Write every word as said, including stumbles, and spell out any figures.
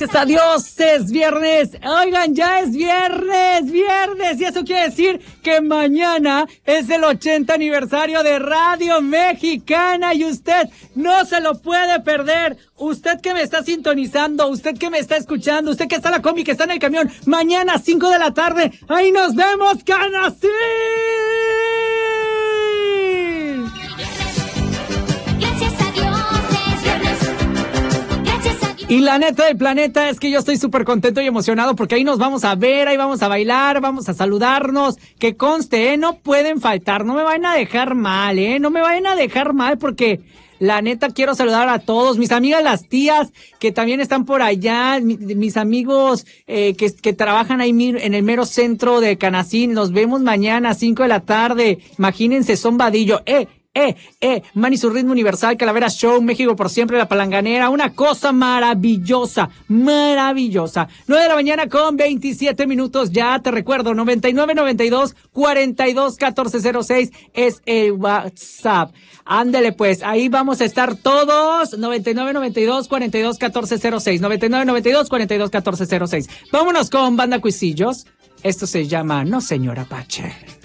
Gracias a Dios, es viernes. Oigan, ya es viernes, viernes. Y eso quiere decir que mañana es el ochenta aniversario de Radio Mexicana y usted no se lo puede perder. Usted que me está sintonizando, usted que me está escuchando, usted que está en la combi, que está en el camión, mañana cinco de la tarde, ahí nos vemos, Canacín. Y la neta del planeta es que yo estoy súper contento y emocionado porque ahí nos vamos a ver, ahí vamos a bailar, vamos a saludarnos. Que conste, ¿eh? No pueden faltar, no me vayan a dejar mal, ¿eh? No me vayan a dejar mal porque la neta quiero saludar a todos. Mis amigas las tías que también están por allá, mi, mis amigos eh, que, que trabajan ahí en el mero centro de Canacín. Nos vemos mañana a cinco de la tarde. Imagínense, son Vadillo. ¡Eh! Eh, eh, Manny su ritmo universal, Calavera Show, México por siempre, La Palanganera, una cosa maravillosa, maravillosa. nueve de la mañana con veintisiete minutos, ya te recuerdo, noventa y nueve, noventa y dos, cuarenta y dos, catorce cero seis es el WhatsApp. Ándele pues, ahí vamos a estar todos, noventa y nueve, noventa y dos, cuarenta y dos, catorce cero seis, noventa y nueve, noventa y dos, cuarenta y dos, catorce cero seis. Vámonos con Banda Cuisillos, esto se llama No Señor Apache.